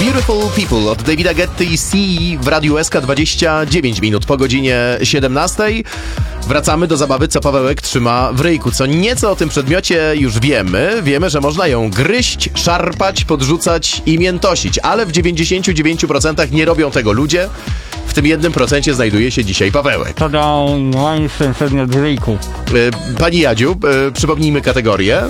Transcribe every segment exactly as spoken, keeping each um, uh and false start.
Beautiful People od Davida Guetty i C w Radiu S K dwadzieścia dziewięć minut po godzinie siedemnastej. Wracamy do zabawy, co Pawełek trzyma w ryjku. Co nieco o tym przedmiocie już wiemy. Wiemy, że można ją gryźć, szarpać, podrzucać i miętosić, ale w dziewięćdziesięciu dziewięciu procentach nie robią tego ludzie. W tym jednym procencie znajduje się dzisiaj Pawełek. To dał moim ten przedmiot w ryjku. Pani Jadziu, przypomnijmy kategorię.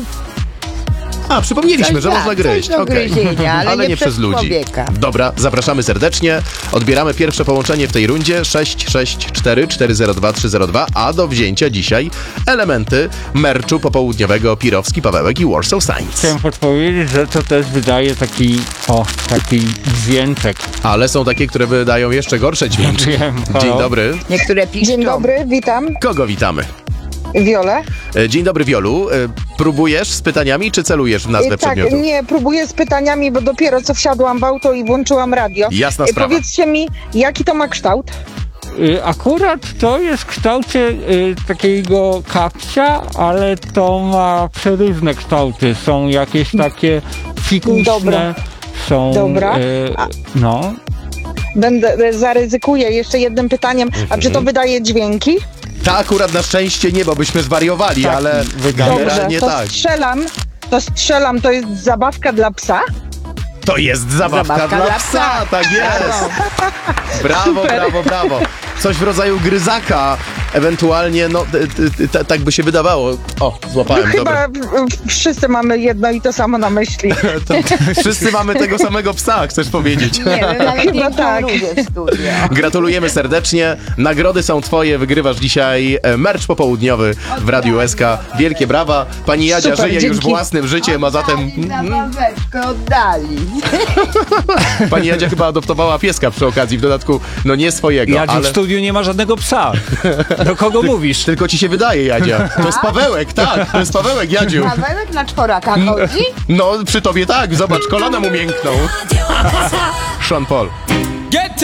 A, przypomnieliśmy, Coś że da, można gryźć. coś do Okej. gryzienia, ale nie nie przez przez ludzi. człowieka. Dobra, zapraszamy serdecznie. Odbieramy pierwsze połączenie w tej rundzie sześć sześć cztery cztery zero dwa trzy zero dwa, a do wzięcia dzisiaj elementy merczu popołudniowego Pirowski, Pawełek i Warsaw Science. Chciałem podpowiedzieć, że to też wydaje taki, o, taki dźwięczek. Ale są takie, które wydają jeszcze gorsze dźwięki. Wiem, Dzień halo. dobry. Niektóre piszczą. Dzień dobry, witam. Kogo witamy? Wiolę. E, Dzień dobry, Wiolu. E, Próbujesz z pytaniami, czy celujesz w nazwę E, tak, przedmiotu? nie, próbuję z pytaniami, bo dopiero co wsiadłam w auto i włączyłam radio. Jasna E, sprawa. Powiedzcie mi, jaki to ma kształt? Y, Akurat to jest w kształcie y, takiego kapcia, ale to ma przeróżne kształty. Są jakieś takie fikuśne, Dobra. są... Dobra. Y, A- no, Będę, e, zaryzykuję jeszcze jednym pytaniem. A czy to wydaje dźwięki? Ta akurat na szczęście nie, bo byśmy zwariowali, Tak, ale wydaje. Dobrze, generalnie to tak. strzelam. To strzelam, to jest zabawka dla psa? To jest zabawka, Zabawka dla dla psa, psa. tak jest. Brawo, brawo, brawo. Coś w rodzaju gryzaka, ewentualnie, no, t- t- t- tak by się wydawało. O, złapałem, No, chyba dobra. w- w- wszyscy mamy jedno i to samo na myśli. To, wszyscy mamy tego samego psa, chcesz powiedzieć. Nie wiem, nawet Chyba nie tak. lubię w studio. Gratulujemy serdecznie. Nagrody są twoje. Wygrywasz dzisiaj e, mercz popołudniowy w Radiu S K. Wielkie brawa. Pani Jadzia Super, żyje już dzięki. własnym życiem, a zatem Oddali zabaweczkę, oddali. pani Jadzia chyba adoptowała pieska przy okazji. W dodatku, no nie swojego, Jadziu, ale... w studiu nie ma żadnego psa. Do kogo mówisz? Tylko ci się wydaje, Jadzia. To jest Pawełek, tak. To jest Pawełek, Jadziu. Pawełek na czworaka chodzi? No, przy tobie tak. Zobacz, kolana mu miękną. Sean Paul.